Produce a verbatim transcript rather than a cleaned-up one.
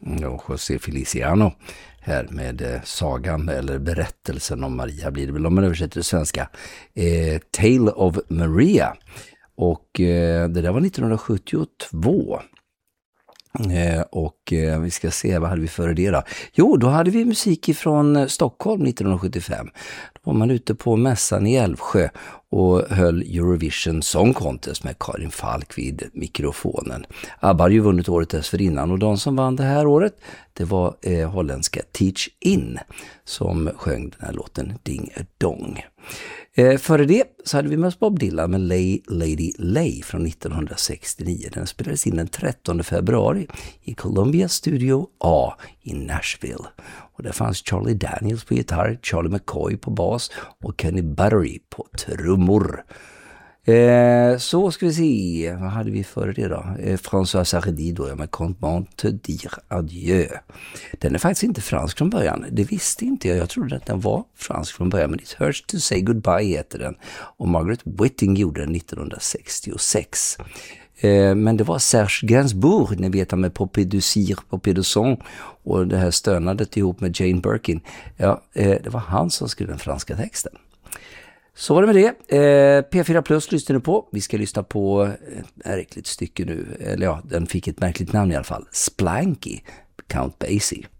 och José Feliciano här med eh, sagan eller berättelsen om Maria blir det väl om man översätter till svenska. Eh, Tale of Maria. Och eh, det där var nittonhundrasjuttiotvå. Eh, och eh, vi ska se, vad hade vi före det då? Jo, då hade vi musik ifrån Stockholm nittonhundrasjuttiofem. Då var man ute på mässan i Älvsjö och höll Eurovision Song Contest med Karin Falk vid mikrofonen. ABBA hade ju vunnit året dessförinnan och de som vann det här året, det var eh, holländska Teach In som sjöng den här låten Ding a Dong. Eh, före det så hade vi med oss Bob Dylan med Lay Lady Lay från nittonhundrasextionio. Den spelades in den trettonde februari i Columbia Studio A i Nashville. Och där fanns Charlie Daniels på gitarr, Charlie McCoy på bas och Kenny Battery på trummor. Eh, så ska vi se, vad hade vi före det då? Eh, François Sardi då, med Comment te dire adieu. Den är faktiskt inte fransk från början, det visste inte jag. Jag trodde att den var fransk från början, men It Hurts to Say Goodbye heter den. Och Margaret Whiting gjorde den nittonhundrasextiosex. Eh, men det var Serge Gainsbourg, ni vet han med Poppy du Cire, Poppy du Son och det här stönandet ihop med Jane Birkin. Ja, eh, det var han som skrev den franska texten. Så var det med det. Eh, P fyra Plus lyssnar du på. Vi ska lyssna på ett märkligt stycke nu. Eller ja, den fick ett märkligt namn i alla fall. Splanky, Count Basie.